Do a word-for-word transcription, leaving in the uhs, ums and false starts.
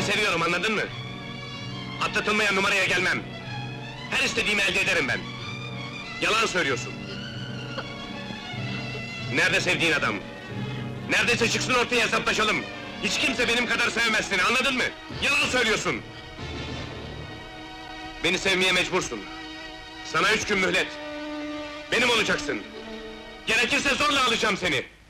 Seni seviyorum, anladın mı? Atlatılmayan numaraya gelmem. Her istediğimi elde ederim ben. Yalan söylüyorsun. Nerede sevdiğin adam? Neredeyse çıksın ortaya, hesaplaşalım. Hiç kimse benim kadar sevmez seni, anladın mı? Yalan söylüyorsun! Beni sevmeye mecbursun. Sana üç gün mühlet. Benim olacaksın. Gerekirse zorla alacağım seni.